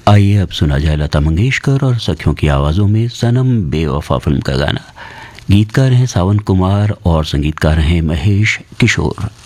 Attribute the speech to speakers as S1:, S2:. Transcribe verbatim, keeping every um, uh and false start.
S1: आइए अब सुना जाए लता मंगेशकर और सखियों की आवाज़ों में सनम बेवफा फिल्म का गाना। गीतकार हैं सावन कुमार और संगीतकार हैं महेश किशोर।